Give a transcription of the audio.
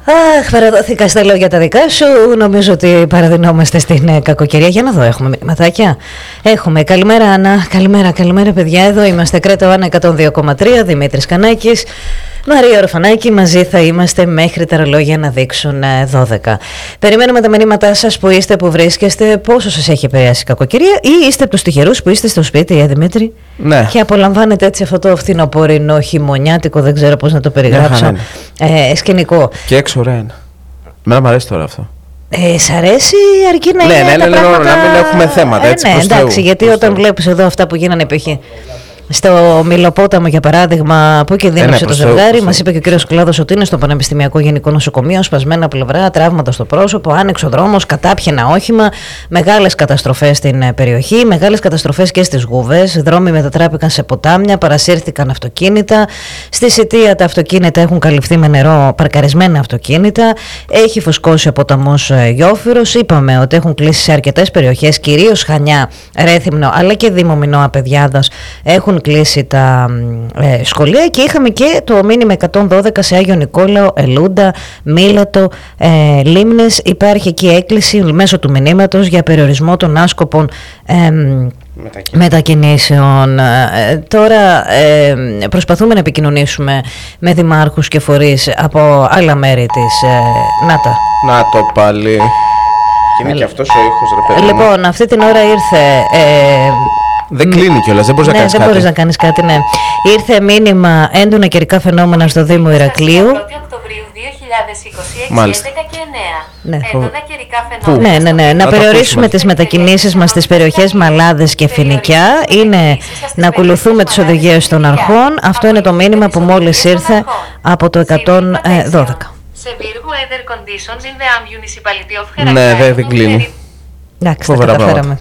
Αχ, παραδόθηκα στα λόγια τα δικά σου. Νομίζω ότι παραδεινόμαστε στην κακοκαιρία. Για να δω, έχουμε μηνυματάκια. Έχουμε. Καλημέρα, Άννα. Καλημέρα, παιδιά. Εδώ είμαστε. Κρέτα Άννα 102,3. Δημήτρης Κανάκης. Μαρία Ορφανάκη. Μαζί θα είμαστε μέχρι τα ρολόγια να δείξουν 12. Περιμένουμε τα μηνύματά σας που είστε, που βρίσκεστε, πόσο σας έχει επηρεάσει η κακοκαιρία, ή είστε από τους τυχερούς που είστε στο σπίτι, Δημήτρη. Ναι. Και απολαμβάνετε έτσι αυτό το φθινοπορεινό, χειμωνιάτικο, δεν ξέρω πώς να το περιγράψω, σκηνικό. Και έξω ωραία είναι. Μένα μου αρέσει τώρα αυτό. Σ' αρέσει, αρκεί να είναι τα πράγματα... να μην έχουμε θέματα, έτσι, προς εντάξει, Θεού, γιατί προς όταν Θεού. βλέπεις εδώ αυτά που γίνανε π.χ. στο Μιλοπόταμο, για παράδειγμα, που κινδύνευσε το ζευγάρι, μας είπε και ο κύριος Κλάδος ότι είναι στο Πανεπιστημιακό Γενικό Νοσοκομείο, σπασμένα πλευρά, τραύματα στο πρόσωπο, άνοιξο δρόμος, κατάπιενα όχημα, μεγάλες καταστροφές στην περιοχή, μεγάλες καταστροφές και στις Γούβες, δρόμοι μετατράπηκαν σε ποτάμια, παρασύρθηκαν αυτοκίνητα. Στη Σιτία τα αυτοκίνητα έχουν καλυφθεί με νερό, παρκαρισμένα αυτοκίνητα, έχει φουσκώσει ο ποταμός Γιόφυρος. Είπαμε ότι έχουν κλείσει σε αρκετές περιοχές, κυρίως Χανιά, Ρέθυμνο, αλλά και Δήμο Μινώα, Παιδιάδας, έχουν κλείσει τα σχολεία, και είχαμε και το μήνυμα 112 σε Άγιο Νικόλαο, Ελούντα, Μήλατο, Λίμνες. Υπάρχει εκεί έκκληση μέσω του μηνύματος για περιορισμό των άσκοπων μετακινήσεων. Τώρα προσπαθούμε να επικοινωνήσουμε με δημάρχους και φορείς από άλλα μέρη της Να το πάλι. Και είναι και αυτός ο ήχος, ρε παιδί μου. Λοιπόν, αυτή την ώρα ήρθε... δεν κλείνει κιόλας, δεν μπορείς να κάνεις κάτι. Δεν μπορείς να κάνεις κάτι, ναι. Ήρθε μήνυμα έντονα καιρικά φαινόμενα στο Δήμο Ηρακλείου. 1 Οκτωβρίου 2026, Μάλιστα. 11 και 9. Ναι. Έντονα καιρικά φαινόμενα. Ναι. Να περιορίσουμε τις μετακινήσεις μας στις περιοχές Μαλάδες και Φοινικιά. Είναι να ακολουθούμε τις οδηγίες των αρχών. Αυτό είναι το μήνυμα που μόλις ήρθε από το 112. Σε Βίργου, Weather Conditions in the municipality of Heraklion. Ναι, δεν κλείνει. Εντάξει, τα Φοβερά καταφέραμε.